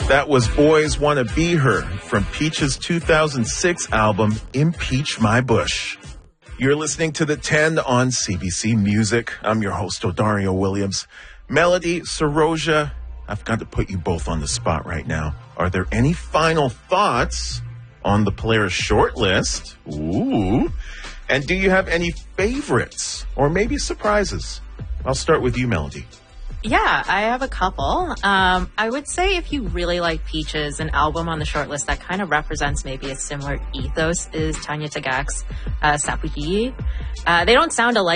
That was Boys Wanna Be Her from Peach's 2006 album, Impeach My Bush. You're listening to The 10 on CBC Music. I'm your host, Odario Williams. Melody, Saroja, I've got to put you both on the spot right now. Are there any final thoughts on the Polaris shortlist? Ooh. And do you have any favorites or maybe surprises? I'll start with you, Melody. Yeah, I have a couple. I would say if you really like Peaches, an album on the shortlist that kind of represents maybe a similar ethos is Tanya Tagaq's Sapuhi. They don't sound alike.